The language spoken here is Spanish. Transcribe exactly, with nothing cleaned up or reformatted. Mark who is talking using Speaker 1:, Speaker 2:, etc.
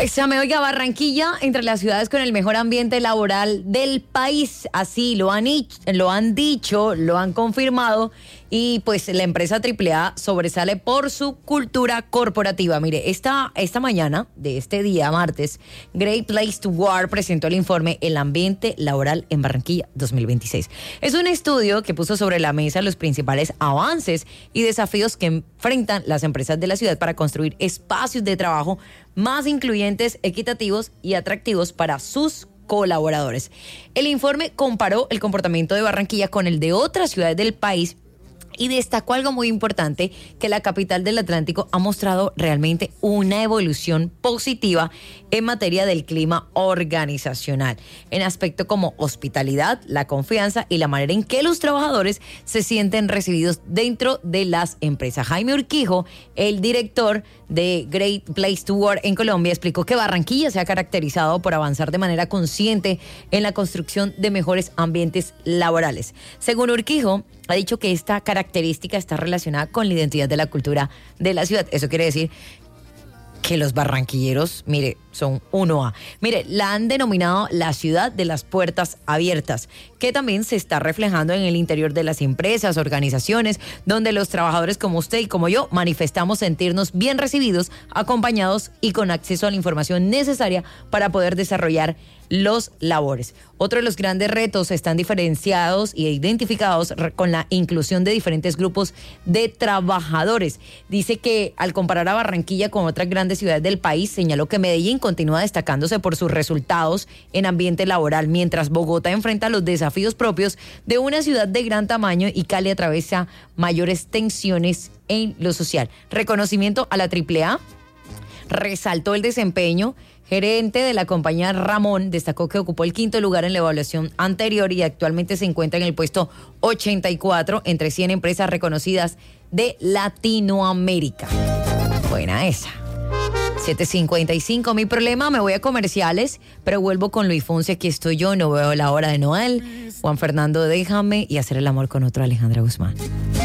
Speaker 1: Pésame, oiga, Barranquilla, entre las ciudades con el mejor ambiente laboral del país. Así lo han, lo han dicho, lo han confirmado. Y pues la empresa triple A sobresale por su cultura corporativa. Mire, esta, esta mañana de este día, martes, Great Place to Work presentó el informe El ambiente laboral en Barranquilla dos mil veintiséis. Es un estudio que puso sobre la mesa los principales avances y desafíos que enfrentan las empresas de la ciudad para construir espacios de trabajo más incluyentes, equitativos y atractivos para sus colaboradores. El informe comparó el comportamiento de Barranquilla con el de otras ciudades del país y destacó algo muy importante, que la capital del Atlántico ha mostrado realmente una evolución positiva en materia del clima organizacional, en aspectos como hospitalidad, la confianza y la manera en que los trabajadores se sienten recibidos dentro de las empresas. Jaime Urquijo, el director de Great Place to Work en Colombia, explicó que Barranquilla se ha caracterizado por avanzar de manera consciente en la construcción de mejores ambientes laborales. Según Urquijo, ha dicho que esta característica está relacionada con la identidad de la cultura de la ciudad. Eso quiere decir que los barranquilleros, mire, son uno A. Mire, la han denominado la ciudad de las puertas abiertas, que también se está reflejando en el interior de las empresas, organizaciones, donde los trabajadores como usted y como yo manifestamos sentirnos bien recibidos, acompañados y con acceso a la información necesaria para poder desarrollar los labores. Otro de los grandes retos están diferenciados y identificados con la inclusión de diferentes grupos de trabajadores. Dice que al comparar a Barranquilla con otras grandes ciudades del país, señaló que Medellín continúa destacándose por sus resultados en ambiente laboral, mientras Bogotá enfrenta los desafíos propios de una ciudad de gran tamaño y Cali atraviesa mayores tensiones en lo social. Reconocimiento a la triple A, resaltó el desempeño. Gerente de la compañía Ramón destacó que ocupó el quinto lugar en la evaluación anterior y actualmente se encuentra en el puesto ochenta y cuatro entre cien empresas reconocidas de Latinoamérica. Buena esa. siete cincuenta y cinco, mi problema, me voy a comerciales, pero vuelvo con Luis Fonsi, aquí estoy yo, no veo la hora de Noel. Juan Fernando, déjame y hacer el amor con otro Alejandra Guzmán.